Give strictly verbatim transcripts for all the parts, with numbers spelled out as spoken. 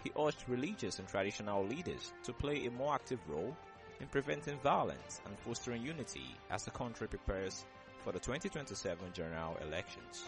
he urged religious and traditional leaders to play a more active role in preventing violence and fostering unity as the country prepares for the twenty twenty-seven general elections.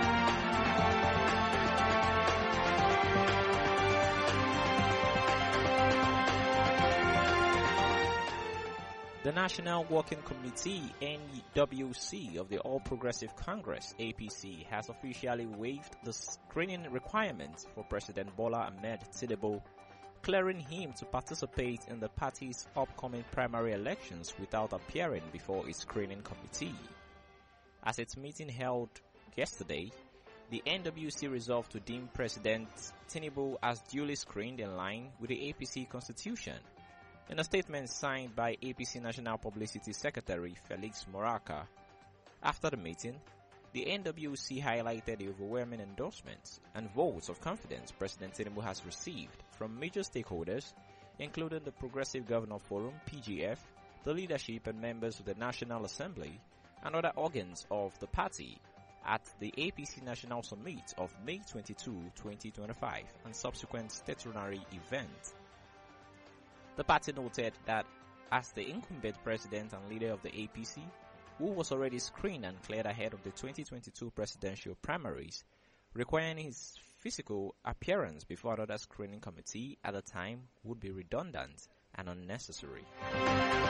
The National Working Committee N W C of the All Progressive Congress A P C has officially waived the screening requirements for President Bola Ahmed Tinubu, clearing him to participate in the party's upcoming primary elections without appearing before its screening committee. At its meeting held yesterday, the N W C resolved to deem President Tinubu as duly screened in line with the A P C constitution. In a statement signed by A P C National Publicity Secretary Felix Moraka, after the meeting, the N W C highlighted the overwhelming endorsements and votes of confidence President Tinubu has received from major stakeholders, including the Progressive Governor Forum P G F, the leadership and members of the National Assembly, and other organs of the party at the A P C National Summit of May twenty-second, twenty twenty-five and subsequent statutory event. The party noted that as the incumbent president and leader of the A P C, who was already screened and cleared ahead of the twenty twenty-two presidential primaries, requiring his physical appearance before another screening committee at the time would be redundant and unnecessary.